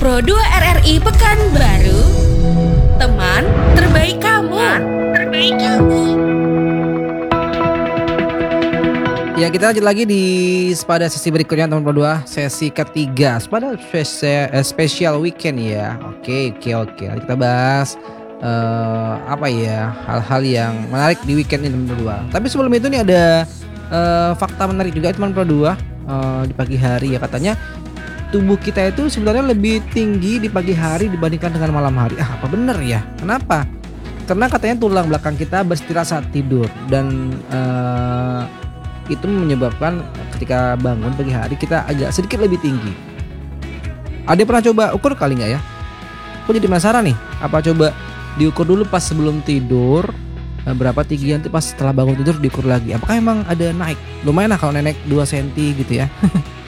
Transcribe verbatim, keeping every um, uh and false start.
Pro dua R R I Pekanbaru, teman terbaik kamu. Terbaik kamu. Ya, kita lanjut lagi di pada sesi berikutnya teman Pro dua, sesi ketiga pada special weekend ya. Oke oke oke. Kita bahas uh, apa ya hal-hal yang menarik di weekend ini teman Pro dua. Tapi sebelum itu nih ada uh, fakta menarik juga teman Pro dua. Uh, di pagi hari ya, katanya tubuh kita itu sebenarnya lebih tinggi di pagi hari dibandingkan dengan malam hari. Ah, apa bener ya? Kenapa? Karena katanya tulang belakang kita beristirahat saat tidur dan uh, itu menyebabkan ketika bangun pagi hari kita agak sedikit lebih tinggi. Ada yang pernah coba ukur kali nggak ya? Aku jadi penasaran nih. Apa coba diukur dulu pas sebelum tidur, berapa tinggi, nanti pas setelah bangun tidur diukur lagi. Apakah emang ada naik? Lumayan lah kalau naik dua sentimeter gitu ya.